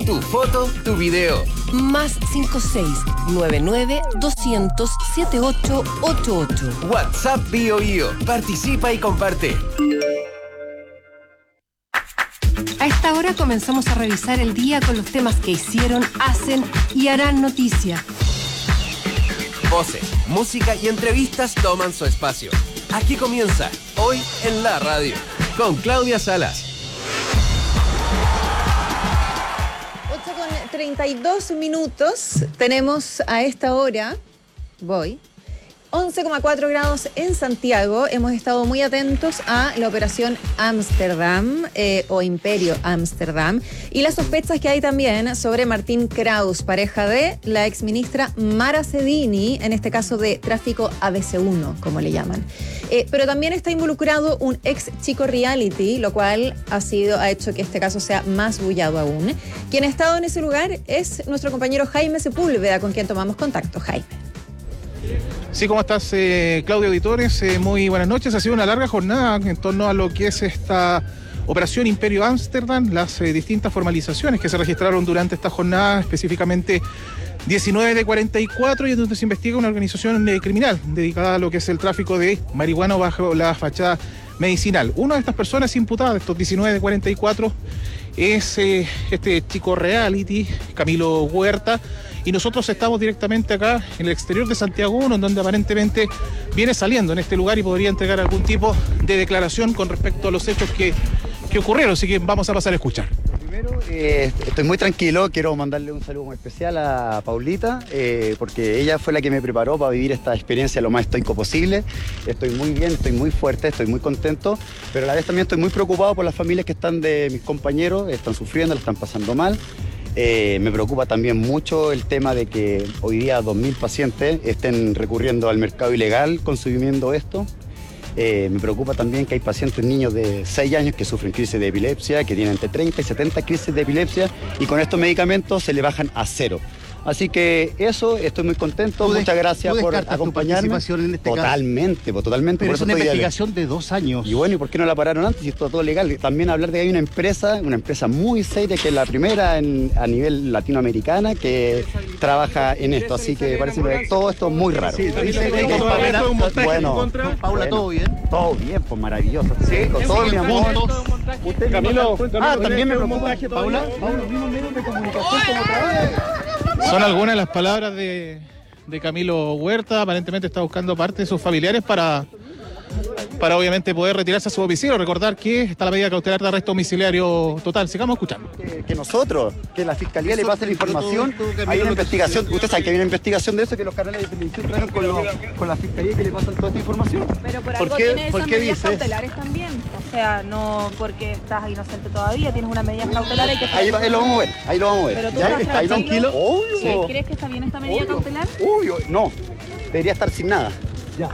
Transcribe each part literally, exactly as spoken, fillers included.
Tu foto, tu video. Más cinco seis nueve nueve dos cero cero siete ocho ocho ocho. WhatsApp Bio Bio. Participa y comparte. A esta hora comenzamos a revisar el día con los temas que hicieron, hacen y harán noticia. Voces, música y entrevistas toman su espacio. Aquí comienza Hoy en la Radio, con Claudia Salas. ocho con treinta y dos minutos. Tenemos a esta hora, voy, once coma cuatro grados en Santiago. Hemos estado muy atentos a la operación Ámsterdam eh, o Imperio Ámsterdam y las sospechas que hay también sobre Martín Kraus, pareja de la exministra Mara Cedini, en este caso de tráfico A B C uno, como le llaman. Eh, pero también está involucrado un ex chico reality, lo cual ha sido ha hecho que este caso sea más bullado aún. Quien ha estado en ese lugar es nuestro compañero Jaime Sepúlveda, con quien tomamos contacto. Jaime. Sí, ¿cómo estás, eh, Claudia Auditores? Eh, muy buenas noches. Ha sido una larga jornada en torno a lo que es esta operación Imperio Ámsterdam, las eh, distintas formalizaciones que se registraron durante esta jornada, específicamente diecinueve de cuarenta y cuatro, y en donde se investiga una organización eh, criminal dedicada a lo que es el tráfico de marihuana bajo la fachada medicinal. Una de estas personas imputadas, estos diecinueve de cuarenta y cuatro, es eh, este chico reality, Camilo Huerta, y nosotros estamos directamente acá en el exterior de Santiago uno, en donde aparentemente viene saliendo en este lugar y podría entregar algún tipo de declaración con respecto a los hechos que, que ocurrieron, así que vamos a pasar a escuchar. Primero, eh, estoy muy tranquilo, quiero mandarle un saludo muy especial a Paulita, eh, porque ella fue la que me preparó para vivir esta experiencia lo más estoico posible. Estoy muy bien, estoy muy fuerte, estoy muy contento, pero a la vez también estoy muy preocupado por las familias que están de mis compañeros, están sufriendo, la están pasando mal. Eh, me preocupa también mucho el tema de que hoy día dos mil pacientes estén recurriendo al mercado ilegal consumiendo esto. Eh, me preocupa también que hay pacientes niños de seis años que sufren crisis de epilepsia, que tienen entre treinta y setenta crisis de epilepsia, y con estos medicamentos se le bajan a cero. Así que eso, estoy muy contento, muchas gracias por acompañarme. En este totalmente, caso. pues, totalmente. Pero por es eso una estoy investigación de dos años. Y bueno, ¿y por qué no la pararon antes? Si esto es todo legal. También hablar de que hay una empresa, una empresa muy seria, que es la primera en, a nivel latinoamericana, que trabaja en esto. Así que parece que todo esto es muy raro. Sí, dice que con Paula, bueno, con Paula, ¿todo bien? Todo bien, pues maravilloso. Sí, con todo mi amor. Usted, Camilo, ah, también me preocupa. Paula, Paula, los mismos medios de comunicación como trabaja. Son algunas de las palabras de, de Camilo Huerta. Aparentemente está buscando parte de sus familiares para, para obviamente poder retirarse a su domicilio. Recordar que está la medida cautelar de arresto domiciliario total. Sigamos escuchando. Que, que nosotros, que la fiscalía le pase la información. Tú, tú, hay una investigación, usted sabe que hay una investigación de eso, que los canales de televisión traen con, lo, con la fiscalía y que le pasan toda esta información. Pero por ¿Por algo qué- tienes por esas qué medidas dices? cautelares también. O sea, no porque estás inocente todavía, tienes una medida cautelar y que... Ahí, ahí lo vamos a ver, ahí lo vamos a ver. Pero tú ¿Ya? estás ¿Está ahí tranquilo. tranquilo? Obvio. ¿Sí? ¿Crees que está bien esta medida Obvio. cautelar? Obvio, no. Debería estar sin nada. Ya.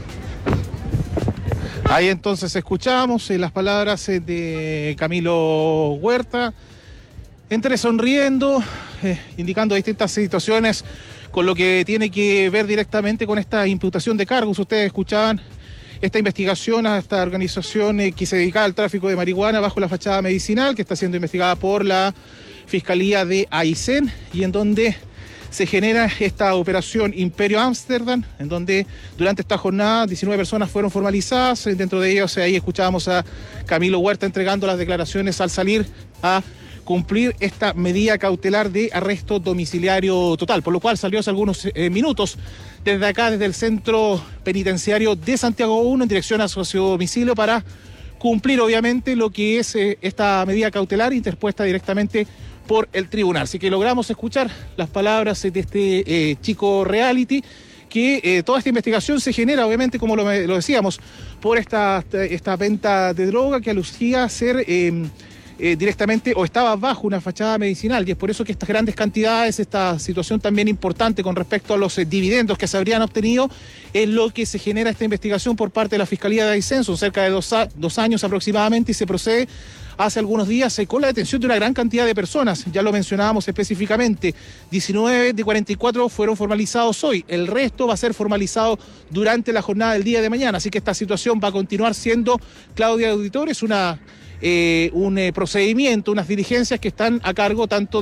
Ahí entonces escuchamos eh, las palabras eh, de Camilo Huerta, entre sonriendo, eh, indicando distintas situaciones con lo que tiene que ver directamente con esta imputación de cargos. Ustedes escuchaban esta investigación a esta organización eh, que se dedica al tráfico de marihuana bajo la fachada medicinal, que está siendo investigada por la Fiscalía de Aysén, y en donde se genera esta operación Imperio Ámsterdam, en donde durante esta jornada diecinueve personas fueron formalizadas. Dentro de ellos, ahí escuchábamos a Camilo Huerta entregando las declaraciones al salir a cumplir esta medida cautelar de arresto domiciliario total, por lo cual salió hace algunos eh, minutos desde acá, desde el centro penitenciario de Santiago uno, en dirección a su domicilio para cumplir obviamente lo que es eh, esta medida cautelar interpuesta directamente por el tribunal. Así que logramos escuchar las palabras de este eh, chico reality, que eh, toda esta investigación se genera, obviamente, como lo, lo decíamos, por esta, esta venta de droga que alucía a ser eh, eh, directamente o estaba bajo una fachada medicinal, y es por eso que estas grandes cantidades, esta situación también importante con respecto a los eh, dividendos que se habrían obtenido, es lo que se genera esta investigación por parte de la Fiscalía de Aysén, son cerca de dos, a, dos años aproximadamente, y se procede hace algunos días eh, con la detención de una gran cantidad de personas. Ya lo mencionábamos específicamente, diecinueve de cuarenta y cuatro fueron formalizados hoy, el resto va a ser formalizado durante la jornada del día de mañana, así que esta situación va a continuar siendo, Claudia Auditores, una, eh, un eh, procedimiento, unas diligencias que están a cargo tanto